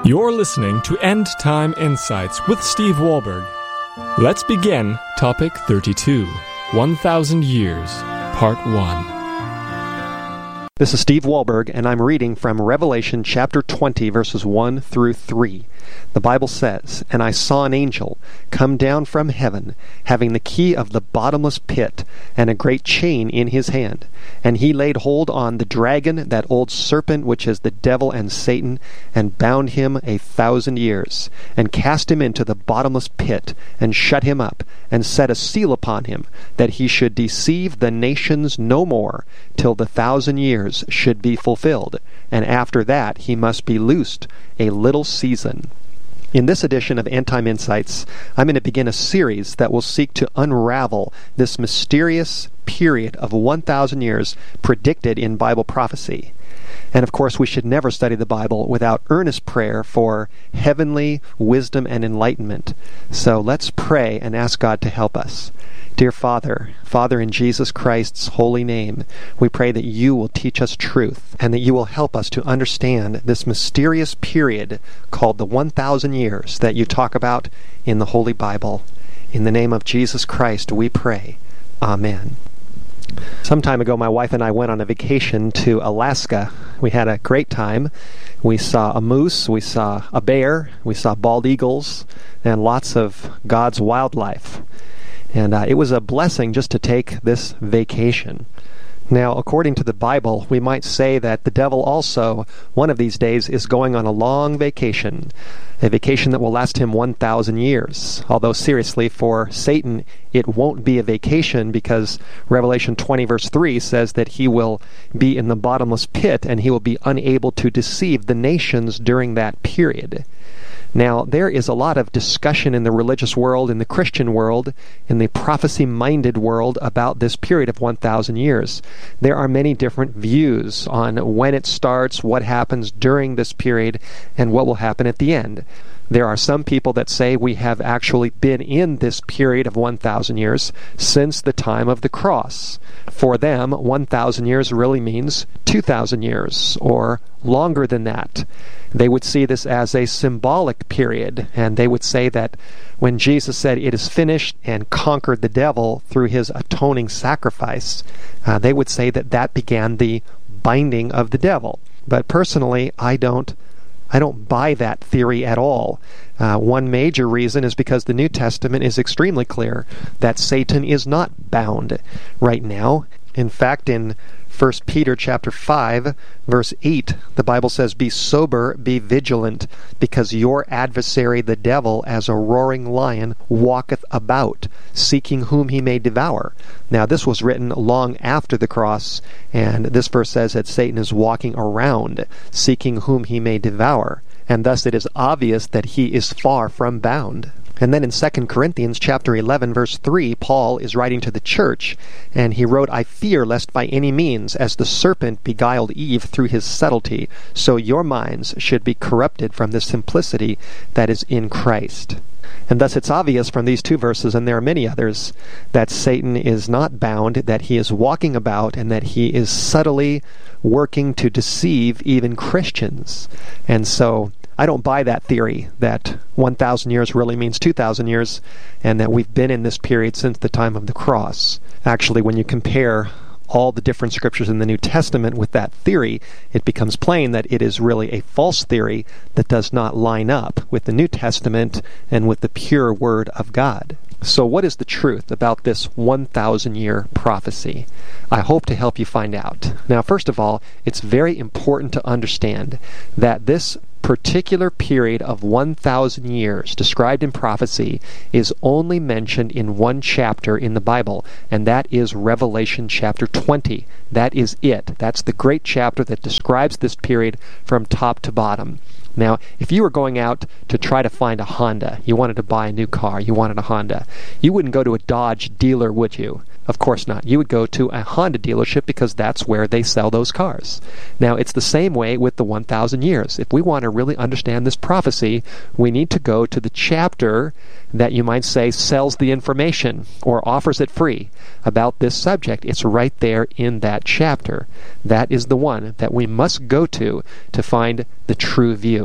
You're listening to End Time Insights with Steve Wahlberg. Let's begin Topic 32, 1,000 Years, Part 1. This is Steve Wahlberg, and I'm reading from Revelation chapter 20, verses 1 through 3. The Bible says, "And I saw an angel come down from heaven, having the key of the bottomless pit, and a great chain in his hand. And he laid hold on the dragon, that old serpent which is the devil and Satan, and bound him 1,000 years, and cast him into the bottomless pit, and shut him up, and set a seal upon him, that he should deceive the nations no more, till the 1,000 years should be fulfilled, and after that he must be loosed a little season." In this edition of End Time Insights, I'm going to begin a series that will seek to unravel this mysterious period of 1,000 years predicted in Bible prophecy. And of course, we should never study the Bible without earnest prayer for heavenly wisdom and enlightenment. So let's pray and ask God to help us. Dear Father, in Jesus Christ's holy name, we pray that you will teach us truth and that you will help us to understand this mysterious period called the 1,000 years that you talk about in the Holy Bible. In the name of Jesus Christ, we pray. Amen. Some time ago, my wife and I went on a vacation to Alaska. We had a great time. We saw a moose, we saw a bear, we saw bald eagles, and lots of God's wildlife. And it was a blessing just to take this vacation. Now, according to the Bible, we might say that the devil also, one of these days, is going on a long vacation, a vacation that will last him 1,000 years. Although, seriously, for Satan, it won't be a vacation because Revelation 20, verse 3 says that he will be in the bottomless pit and he will be unable to deceive the nations during that period. Now, there is a lot of discussion in the religious world, in the Christian world, in the prophecy-minded world about this period of 1,000 years. There are many different views on when it starts, what happens during this period, and what will happen at the end. There are some people that say we have actually been in this period of 1,000 years since the time of the cross. For them, 1,000 years really means 2,000 years, or longer than that. They would see this as a symbolic period, and they would say that when Jesus said it is finished and conquered the devil through his atoning sacrifice, they would say that that began the binding of the devil. But personally, I don't buy that theory at all. One major reason is because the New Testament is extremely clear that Satan is not bound right now. In fact, in 1 Peter chapter 5, verse 8, the Bible says, "Be sober, be vigilant, because your adversary the devil, as a roaring lion, walketh about, seeking whom he may devour." Now, this was written long after the cross, and this verse says that Satan is walking around, seeking whom he may devour, and thus it is obvious that he is far from bound. And then in 2 Corinthians chapter 11, verse 3, Paul is writing to the church, and he wrote, "I fear lest by any means, as the serpent beguiled Eve through his subtlety, so your minds should be corrupted from the simplicity that is in Christ." And thus it's obvious from these two verses, and there are many others, that Satan is not bound, that he is walking about, and that he is subtly working to deceive even Christians. And so I don't buy that theory that 1,000 years really means 2,000 years and that we've been in this period since the time of the cross. Actually, when you compare all the different scriptures in the New Testament with that theory, it becomes plain that it is really a false theory that does not line up with the New Testament and with the pure Word of God. So what is the truth about this 1,000-year prophecy? I hope to help you find out. Now, first of all, it's very important to understand that this particular period of 1,000 years described in prophecy is only mentioned in one chapter in the Bible, and that is Revelation chapter 20. That is it. That's the great chapter that describes this period from top to bottom. Now, if you were going out to try to find a Honda, you wanted to buy a new car, you wanted a Honda, you wouldn't go to a Dodge dealer, would you? Of course not. You would go to a Honda dealership because that's where they sell those cars. Now, it's the same way with the 1,000 years. If we want to really understand this prophecy, we need to go to the chapter that you might say sells the information or offers it free about this subject. It's right there in that chapter. That is the one that we must go to find the true view.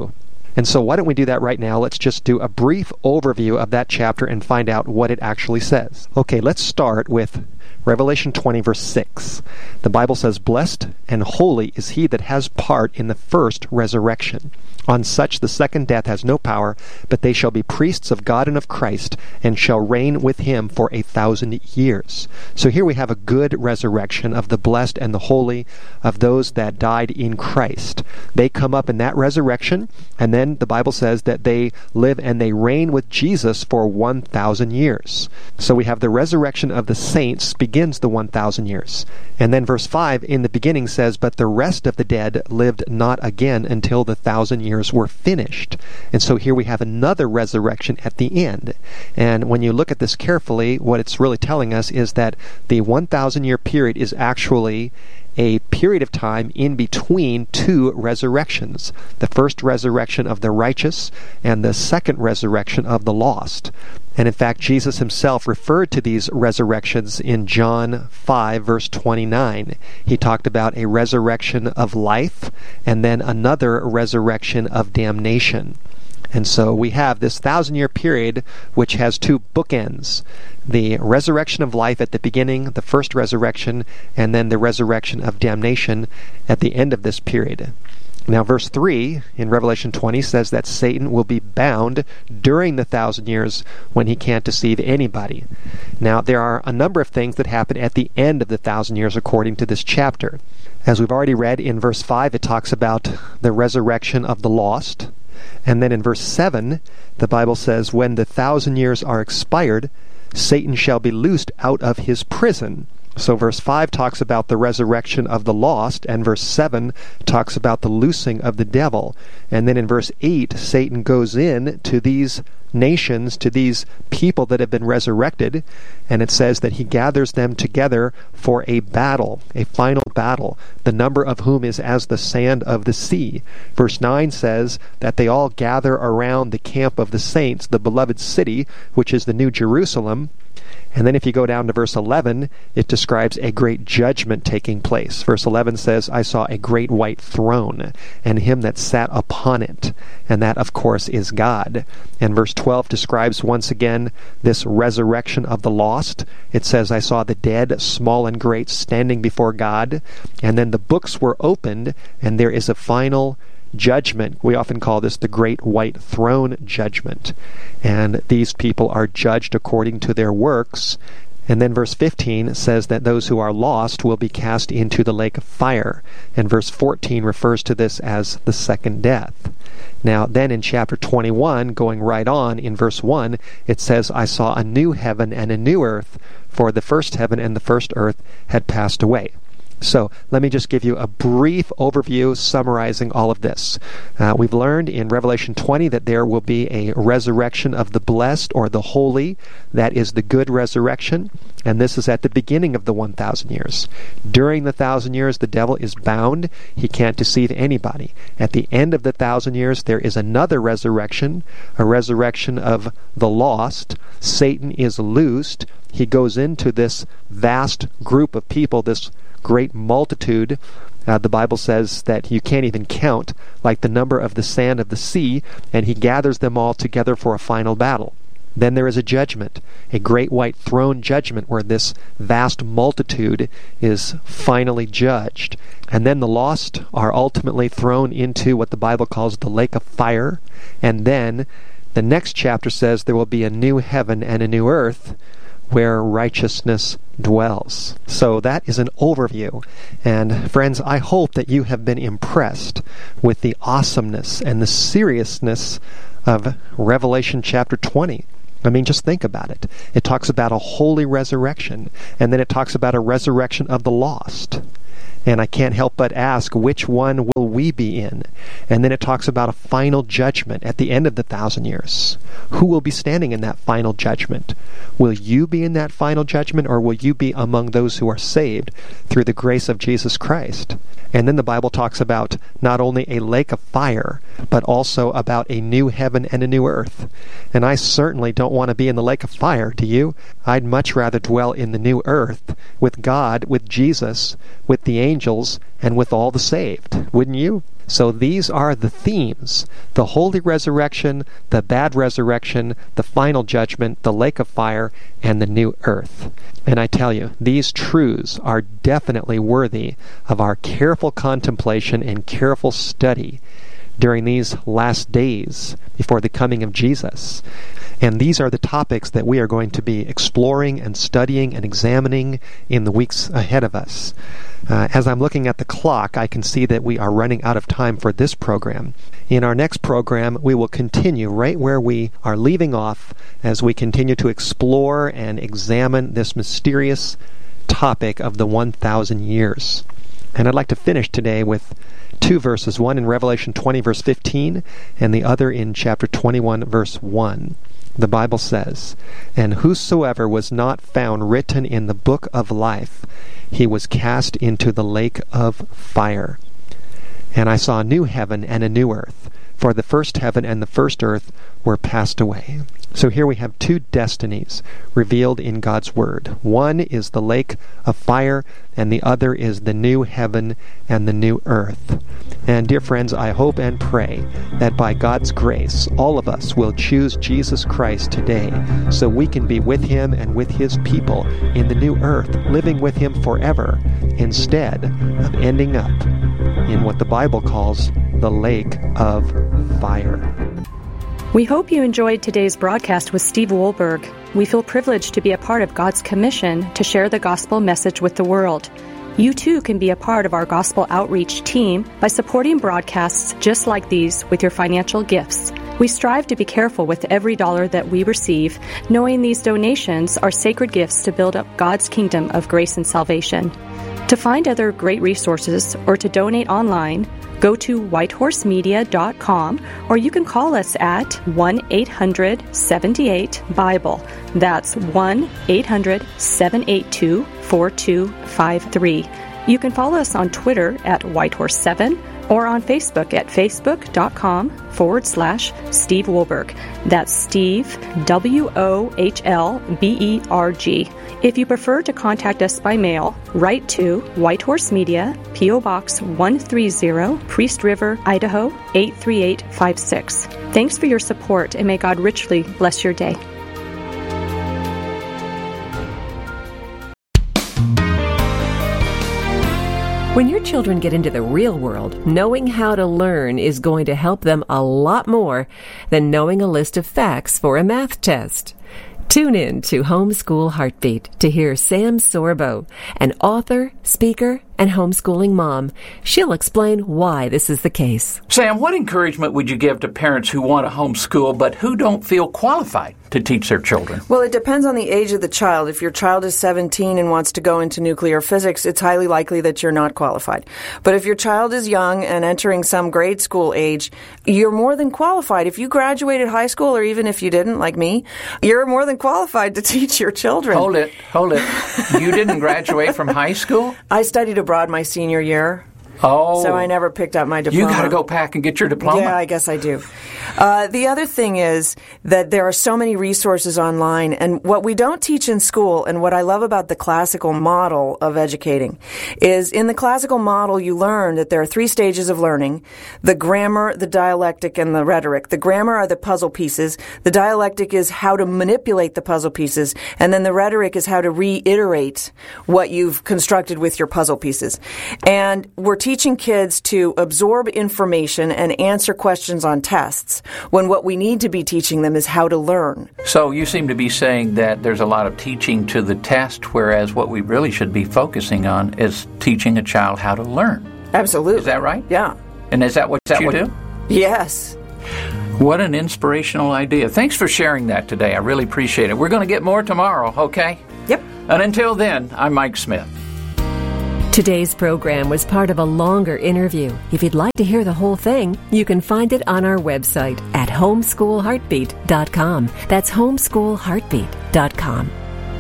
And so why don't we do that right now? Let's just do a brief overview of that chapter and find out what it actually says. Okay, let's start with Revelation 20, verse 6. The Bible says, "Blessed and holy is he that has part in the first resurrection. On such the second death has no power, but they shall be priests of God and of Christ, and shall reign with him for 1,000 years." So here we have a good resurrection of the blessed and the holy, of those that died in Christ. They come up in that resurrection, and then the Bible says that they live and they reign with Jesus for 1,000 years. So we have the resurrection of the saints begins the 1,000 years. And then verse 5 in the beginning says, "But the rest of the dead lived not again until the 1,000 years were finished." And so here we have another resurrection at the end. And when you look at this carefully, what it's really telling us is that the 1,000-year period is actually a period of time in between two resurrections. The first resurrection of the righteous and the second resurrection of the lost. And in fact, Jesus himself referred to these resurrections in John 5, verse 29. He talked about a resurrection of life and then another resurrection of damnation. And so we have this 1,000-year period which has two bookends. The resurrection of life at the beginning, the first resurrection, and then the resurrection of damnation at the end of this period. Now verse 3 in Revelation 20 says that Satan will be bound during the 1,000 years when he can't deceive anybody. Now there are a number of things that happen at the end of the 1,000 years according to this chapter. As we've already read in verse 5, it talks about the resurrection of the lost. And then in verse 7, the Bible says, "When the 1,000 years are expired, Satan shall be loosed out of his prison." So verse 5 talks about the resurrection of the lost, and verse 7 talks about the loosing of the devil. And then in verse 8, Satan goes in to these nations, to these people that have been resurrected, and it says that he gathers them together for a battle, a final battle, the number of whom is as the sand of the sea. Verse 9 says that they all gather around the camp of the saints, the beloved city, which is the New Jerusalem. And then if you go down to verse 11, it describes a great judgment taking place. Verse 11 says, "I saw a great white throne, and him that sat upon it." And that, of course, is God. And verse 12 describes once again this resurrection of the lost. It says, "I saw the dead, small and great, standing before God." And then the books were opened, and there is a final judgment. We often call this the Great White Throne Judgment. And these people are judged according to their works. And then verse 15 says that those who are lost will be cast into the lake of fire. And verse 14 refers to this as the second death. Now then in chapter 21, going right on in verse 1, it says, "I saw a new heaven and a new earth, for the first heaven and the first earth had passed away." So let me just give you a brief overview summarizing all of this. We've learned in Revelation 20 that there will be a resurrection of the blessed or the holy. That is the good resurrection. And this is at the beginning of the 1,000 years. During the 1,000 years, the devil is bound. He can't deceive anybody. At the end of the 1,000 years, there is another resurrection, a resurrection of the lost. Satan is loosed. He goes into this vast group of people, this great multitude. The Bible says that you can't even count, like the number of the sand of the sea, and he gathers them all together for a final battle. Then there is a judgment, a great white throne judgment, where this vast multitude is finally judged. And then the lost are ultimately thrown into what the Bible calls the lake of fire. And then the next chapter says there will be a new heaven and a new earth where righteousness dwells. So that is an overview. And friends, I hope that you have been impressed with the awesomeness and the seriousness of Revelation chapter 20. I mean, just think about it. It talks about a holy resurrection, and then it talks about a resurrection of the lost. And I can't help but ask, which one will we be in? And then it talks about a final judgment at the end of the 1,000 years. Who will be standing in that final judgment? Will you be in that final judgment, or will you be among those who are saved through the grace of Jesus Christ? And then the Bible talks about not only a lake of fire, but also about a new heaven and a new earth. And I certainly don't want to be in the lake of fire, do you? I'd much rather dwell in the new earth with God, with Jesus, with the angels and with all the saved, wouldn't you? So these are the themes: the holy resurrection, the bad resurrection, the final judgment, the lake of fire, and the new earth. And I tell you, these truths are definitely worthy of our careful contemplation and careful study during these last days before the coming of Jesus. And these are the topics that we are going to be exploring and studying and examining in the weeks ahead of us. As I'm looking at the clock, I can see that we are running out of time for this program. In our next program, we will continue right where we are leaving off as we continue to explore and examine this mysterious topic of the 1,000 years. And I'd like to finish today with two verses, one in Revelation 20, verse 15, and the other in chapter 21, verse 1. The Bible says, "And whosoever was not found written in the book of life, he was cast into the lake of fire. And I saw a new heaven and a new earth, for the first heaven and the first earth were passed away." So here we have two destinies revealed in God's Word. One is the lake of fire, and the other is the new heaven and the new earth. And dear friends, I hope and pray that by God's grace, all of us will choose Jesus Christ today so we can be with Him and with His people in the new earth, living with Him forever, instead of ending up in what the Bible calls the lake of fire. We hope you enjoyed today's broadcast with Steve Wohlberg. We feel privileged to be a part of God's commission to share the gospel message with the world. You too can be a part of our gospel outreach team by supporting broadcasts just like these with your financial gifts. We strive to be careful with every dollar that we receive, knowing these donations are sacred gifts to build up God's kingdom of grace and salvation. To find other great resources or to donate online, go to whitehorsemedia.com, or you can call us at 1-800-78-BIBLE. That's 1-800-782-4253. You can follow us on Twitter at Whitehorse7 or on Facebook at facebook.com/Steve Wohlberg. That's Steve, Wohlberg. If you prefer to contact us by mail, write to White Horse Media, P.O. Box 130, Priest River, Idaho 83856. Thanks for your support, and may God richly bless your day. When your children get into the real world, knowing how to learn is going to help them a lot more than knowing a list of facts for a math test. Tune in to Homeschool Heartbeat to hear Sam Sorbo, an author, speaker, and homeschooling mom. She'll explain why this is the case. Sam, what encouragement would you give to parents who want to homeschool but who don't feel qualified to teach their children? Well, it depends on the age of the child. If your child is 17 and wants to go into nuclear physics, it's highly likely that you're not qualified. But if your child is young and entering some grade school age, you're more than qualified. If you graduated high school, or even if you didn't, like me, you're more than qualified to teach your children. Hold it. You didn't graduate from high school? I studied abroad my senior year. Oh. So I never picked up my diploma. You got to go back and get your diploma. Yeah, I guess I do. The other thing is that there are so many resources online, and what we don't teach in school, and what I love about the classical model of educating, is in the classical model you learn that there are 3 stages of learning: the grammar, the dialectic, and the rhetoric. The grammar are the puzzle pieces, the dialectic is how to manipulate the puzzle pieces, and then the rhetoric is how to reiterate what you've constructed with your puzzle pieces. And we're teaching kids to absorb information and answer questions on tests, when what we need to be teaching them is how to learn. So you seem to be saying that there's a lot of teaching to the test, whereas what we really should be focusing on is teaching a child how to learn. Absolutely. Is that right? Yeah. And is that what you do? Yes. What an inspirational idea. Thanks for sharing that today. I really appreciate it. We're going to get more tomorrow, okay? Yep. And until then, I'm Mike Smith. Today's program was part of a longer interview. If you'd like to hear the whole thing, you can find it on our website at homeschoolheartbeat.com. That's homeschoolheartbeat.com.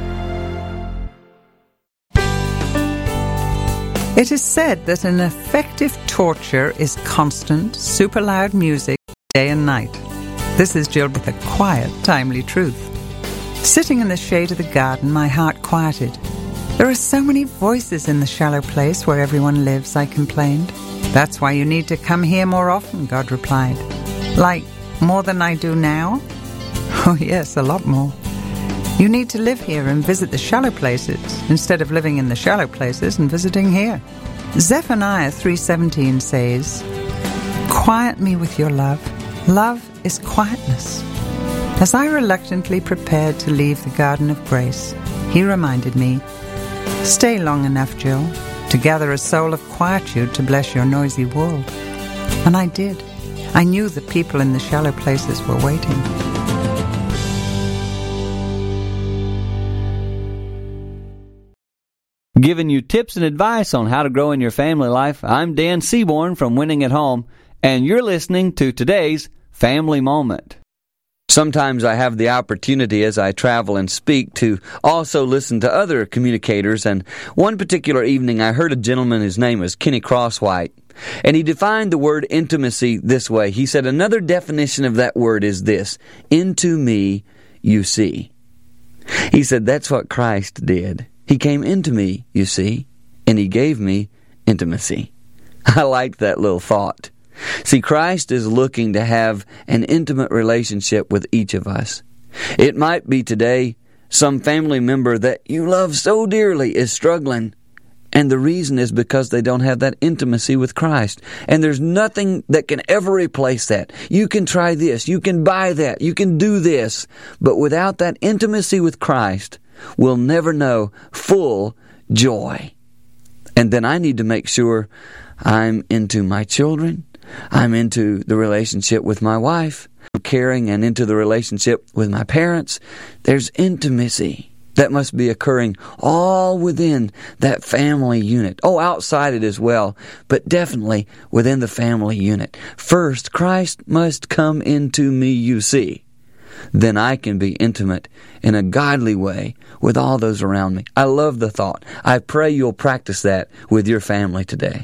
It is said that an effective torture is constant, super loud music day and night. This is Jill with a quiet, timely truth. Sitting in the shade of the garden, my heart quieted. There are so many voices in the shallow place where everyone lives, I complained. That's why you need to come here more often, God replied. Like, more than I do now? Oh yes, a lot more. You need to live here and visit the shallow places instead of living in the shallow places and visiting here. Zephaniah 3:17 says, "Quiet me with your love. Love is quietness." As I reluctantly prepared to leave the garden of grace, he reminded me, "Stay long enough, Jill, to gather a soul of quietude to bless your noisy world." And I did. I knew the people in the shallow places were waiting. Giving you tips and advice on how to grow in your family life, I'm Dan Seaborn from Winning at Home, and you're listening to today's Family Moment. Sometimes I have the opportunity as I travel and speak to also listen to other communicators, and one particular evening I heard a gentleman, his name was Kenny Crosswhite, and he defined the word intimacy this way. He said, another definition of that word is this: into me you see. He said, that's what Christ did. He came into me, you see, and He gave me intimacy. I like that little thought. See, Christ is looking to have an intimate relationship with each of us. It might be today some family member that you love so dearly is struggling, and the reason is because they don't have that intimacy with Christ. And there's nothing that can ever replace that. You can try this, you can buy that, you can do this, but without that intimacy with Christ, we'll never know full joy. And then I need to make sure I'm into my children, I'm into the relationship with my wife, I'm caring and into the relationship with my parents. There's intimacy that must be occurring all within that family unit. Oh, outside it as well, but definitely within the family unit. First, Christ must come into me, you see. Then I can be intimate in a godly way with all those around me. I love the thought. I pray you'll practice that with your family today.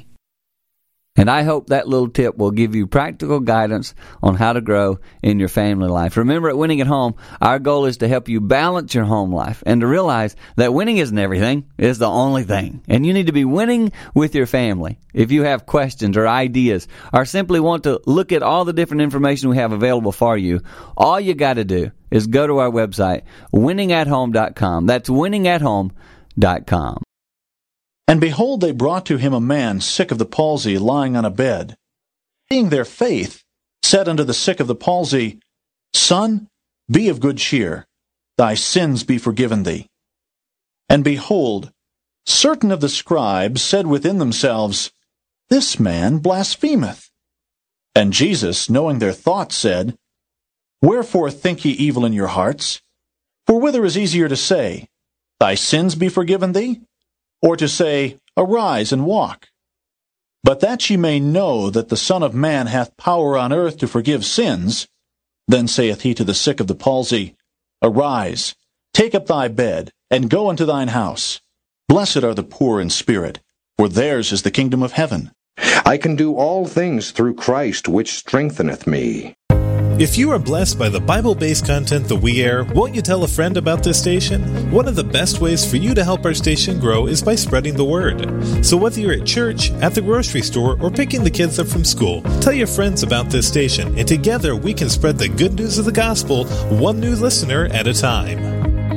And I hope that little tip will give you practical guidance on how to grow in your family life. Remember, at Winning at Home, our goal is to help you balance your home life and to realize that winning isn't everything, it's the only thing. And you need to be winning with your family. If you have questions or ideas or simply want to look at all the different information we have available for you, all you got to do is go to our website, winningathome.com. That's winningathome.com. And behold, they brought to him a man sick of the palsy, lying on a bed. Seeing their faith, said unto the sick of the palsy, Son, be of good cheer, thy sins be forgiven thee. And behold, certain of the scribes said within themselves, This man blasphemeth. And Jesus, knowing their thoughts, said, Wherefore think ye evil in your hearts? For whither is easier to say, Thy sins be forgiven thee? Or to say, Arise and walk. But that ye may know that the Son of Man hath power on earth to forgive sins, then saith he to the sick of the palsy, Arise, take up thy bed, and go unto thine house. Blessed are the poor in spirit, for theirs is the kingdom of heaven. I can do all things through Christ which strengtheneth me. If you are blessed by the Bible-based content that we air, won't you tell a friend about this station? One of the best ways for you to help our station grow is by spreading the word. So whether you're at church, at the grocery store, or picking the kids up from school, tell your friends about this station, and together we can spread the good news of the gospel, one new listener at a time.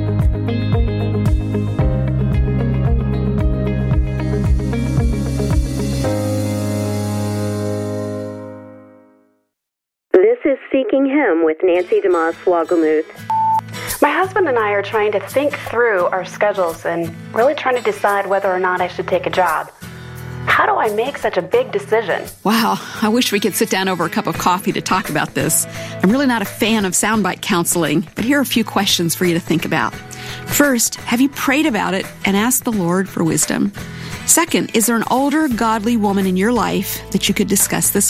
This is Seeking Him with Nancy DeMoss Wogelmuth. My husband and I are trying to think through our schedules and really trying to decide whether or not I should take a job. How do I make such a big decision? Wow, I wish we could sit down over a cup of coffee to talk about this. I'm really not a fan of soundbite counseling, but here are a few questions for you to think about. First, have you prayed about it and asked the Lord for wisdom? Second, is there an older, godly woman in your life that you could discuss this